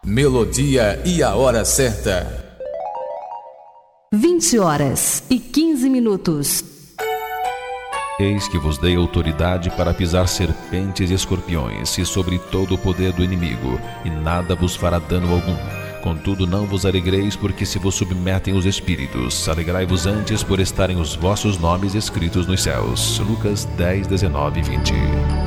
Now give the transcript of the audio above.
Melodia e a hora certa. 20h15. Eis que vos dei autoridade para pisar serpentes e escorpiões e sobre todo o poder do inimigo, e nada vos fará dano algum. Contudo, não vos alegreis porque se vos submetem os espíritos. Alegrai-vos antes por estarem os vossos nomes escritos nos céus. Lucas 10, 19 e 20.